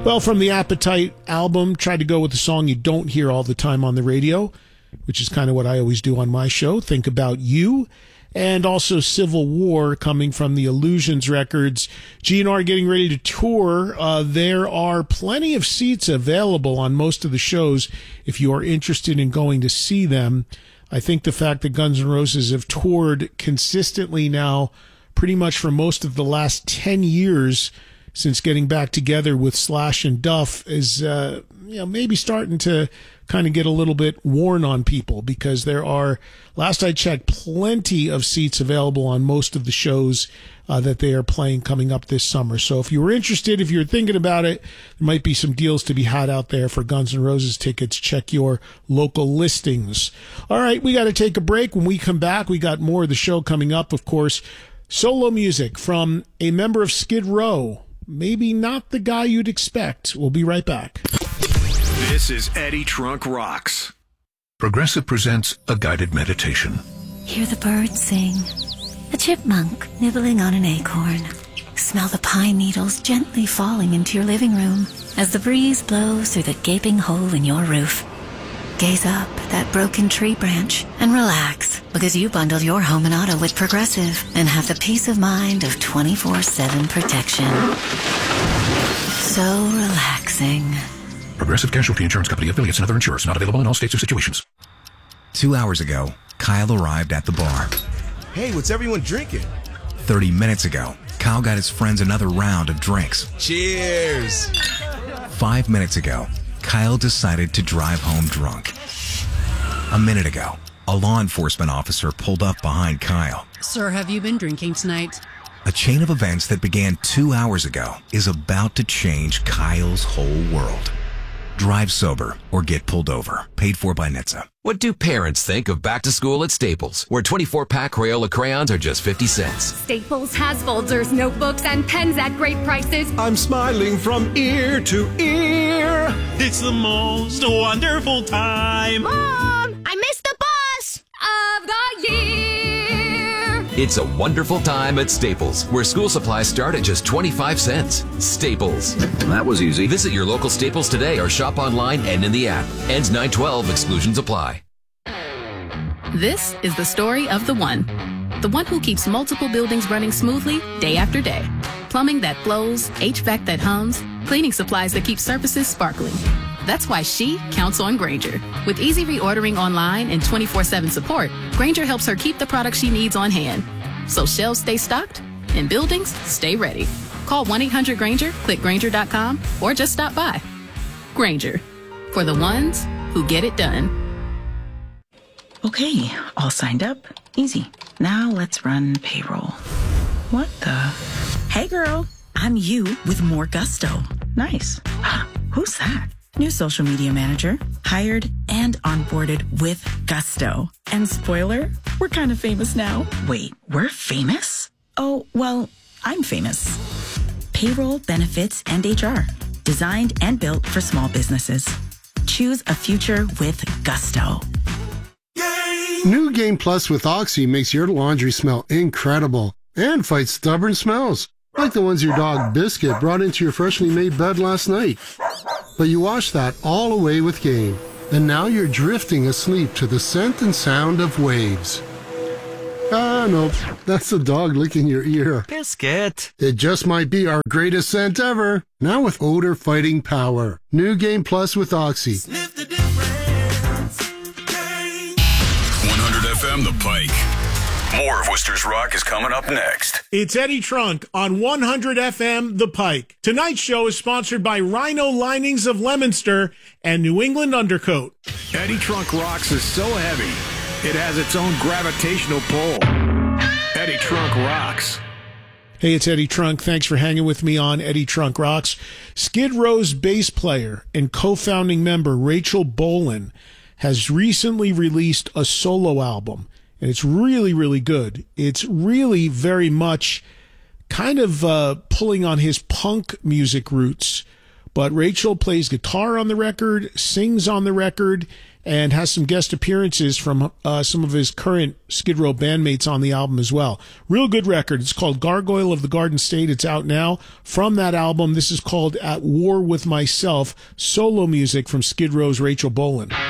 Well, from the Appetite album, tried to go with the song you don't hear all the time on the radio, which is kind of what I always do on my show, Think About You. And also Civil War, coming from the Illusions records. GNR getting ready to tour. There are plenty of seats available on most of the shows if you are interested in going to see them. I think the fact that Guns N' Roses have toured consistently now pretty much for most of the last 10 years since getting back together with Slash and Duff is maybe starting to kind of get a little bit worn on people, because there are, last I checked, plenty of seats available on most of the shows that they are playing coming up this summer. So if you were interested, if you're thinking about it, there might be some deals to be had out there for Guns N' Roses tickets. Check your local listings. All right, we got to take a break. When we come back, we got more of the show coming up, of course. Solo music from a member of Skid Row. Maybe not the guy you'd expect. We'll be right back. This is Eddie Trunk Rocks. Progressive presents a guided meditation. Hear the birds sing. A chipmunk nibbling on an acorn. Smell the pine needles gently falling into your living room as the breeze blows through the gaping hole in your roof. Gaze up at that broken tree branch and relax, because you bundle your home and auto with Progressive and have the peace of mind of 24/7 protection. So relaxing. Progressive Casualty Insurance Company, affiliates, and other insurers. Not available in all states or situations. 2 hours ago, Kyle arrived at the bar. Hey, what's everyone drinking? 30 minutes ago, Kyle got his friends another round of drinks. Cheers! 5 minutes ago, Kyle decided to drive home drunk. A minute ago, a law enforcement officer pulled up behind Kyle. Sir, have you been drinking tonight? A chain of events that began 2 hours ago is about to change Kyle's whole world. Drive sober or get pulled over. Paid for by NHTSA. What do parents think of back to school at Staples, where 24-pack Crayola crayons are just 50 cents? Staples has folders, notebooks, and pens at great prices. I'm smiling from ear to ear. It's the most wonderful time. Mom, I missed the bus of the year. It's a wonderful time at Staples, where school supplies start at just 25 cents. Staples. That was easy. Visit your local Staples today or shop online and in the app. Ends 9/12. Exclusions apply. This is the story of the one who keeps multiple buildings running smoothly day after day. Plumbing that flows, HVAC that hums, cleaning supplies that keep surfaces sparkling. That's why she counts on Grainger. With easy reordering online and 24/7 support, Grainger helps her keep the products she needs on hand, so shelves stay stocked and buildings stay ready. Call 1-800-GRAINGER, click Grainger.com, or just stop by. Grainger, for the ones who get it done. Okay, all signed up. Easy. Now let's run payroll. What the? Hey girl, I'm you with more gusto. Nice. Who's that? New social media manager, hired and onboarded with gusto. And spoiler, we're kind of famous now. Wait, we're famous? Oh, well, I'm famous. Payroll, benefits, and HR. Designed and built for small businesses. Choose a future with gusto. New Game Plus with Oxy makes your laundry smell incredible and fights stubborn smells, like the ones your dog Biscuit brought into your freshly made bed last night. But you wash that all away with Game, and now you're drifting asleep to the scent and sound of waves. Ah, nope, that's the dog licking your ear. Biscuit. It just might be our greatest scent ever, now with odor-fighting power. New Game Plus with Oxy. Sniff the difference. 100 FM The Pike. More of Worcester's Rock is coming up next. It's Eddie Trunk on 100 FM The Pike. Tonight's show is sponsored by Rhino Linings of Leominster and New England Undercoat. Eddie Trunk Rocks is so heavy, it has its own gravitational pull. Eddie Trunk Rocks. Hey, it's Eddie Trunk. Thanks for hanging with me on Eddie Trunk Rocks. Skid Row's bass player and co-founding member Rachel Bolan has recently released a solo album. And it's really, really good. It's really very much kind of pulling on his punk music roots, But Rachel plays guitar on the record, sings on the record, and has some guest appearances from some of his current Skid Row bandmates on the album as well. Real good record. It's called Gargoyle of the Garden State. It's out now. From that album, this is called At War With Myself, solo music from Skid Row's Rachel Bolan.